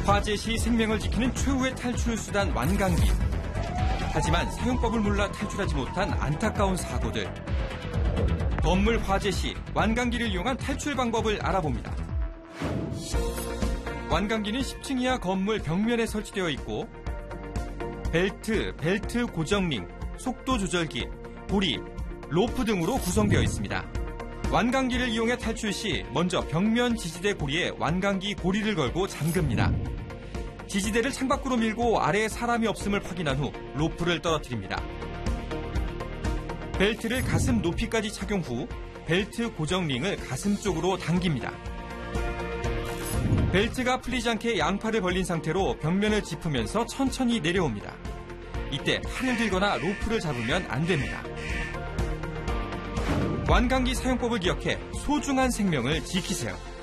화재 시 생명을 지키는 최후의 탈출 수단 완강기. 하지만 사용법을 몰라 탈출하지 못한 안타까운 사고들. 건물 화재 시 완강기를 이용한 탈출 방법을 알아봅니다. 완강기는 10층 이하 건물 벽면에 설치되어 있고 벨트 고정링, 속도 조절기, 고리, 로프 등으로 구성되어 있습니다. 완강기를 이용해 탈출 시 먼저 벽면 지지대 고리에 완강기 고리를 걸고 잠깁니다. 지지대를 창밖으로 밀고 아래에 사람이 없음을 확인한 후 로프를 떨어뜨립니다. 벨트를 가슴 높이까지 착용 후 벨트 고정링을 가슴 쪽으로 당깁니다. 벨트가 풀리지 않게 양팔을 벌린 상태로 벽면을 짚으면서 천천히 내려옵니다. 이때 팔을 들거나 로프를 잡으면 안 됩니다. 완강기 사용법을 기억해 소중한 생명을 지키세요.